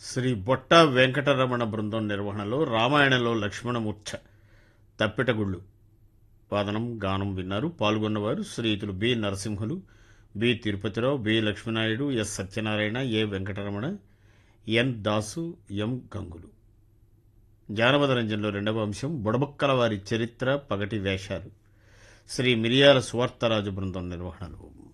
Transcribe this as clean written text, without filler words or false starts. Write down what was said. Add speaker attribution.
Speaker 1: శ్రీ బొట్ట వెంకటరమణ బృందం నిర్వహణలో రామాయణంలో లక్ష్మణమూర్ఛ తప్పిటగుళ్ళు వాదనం గానం విన్నారు. పాల్గొన్నవారు శ్రీయుతులు B Narasimhulu, B Tirupathirao, B Lakshmi Naidu, yes Satyanarayana, ఏ వెంకటరమణ, ఎన్ దాసు, ఎం గంగులు. జానపద రంజన్లో రెండవ అంశం బుడబక్కల వారి చరిత్ర పగటి వేషాలు శ్రీ మిరియాల సువార్తరాజు బృందం నిర్వహణలో.